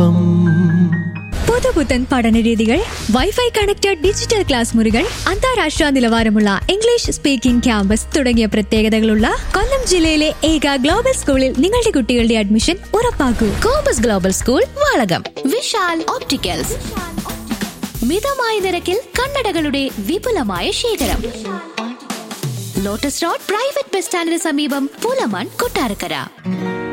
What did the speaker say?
പുതുപുത്തൻ പഠനരീതികൾ, wifi connected digital class മുറികൾ, അന്താരാഷ്ട്ര നിലവാരമുള്ള ഇംഗ്ലീഷ് സ്പീക്കിംഗ് ക്യാമ്പസ് തുടങ്ങിയ പ്രത്യേകതകളുള്ള കൊല്ലം ജില്ലയിലെ ഏക ഗ്ലോബൽ സ്കൂളിൽ നിങ്ങളുടെ കുട്ടികളുടെ admission ഉറപ്പാക്കൂ. Compass global school, Valakom. Vishal opticals, മിതമായ നിരക്കിൽ കണ്ണടകളുടെ വിപുലമായ ശേഖരം. ലോട്ടസ് റോഡ് പ്രൈവറ്റ് ബസ് സ്റ്റാൻഡിന് സമീപം, പൂലമാൻ, കൊട്ടാരക്കര.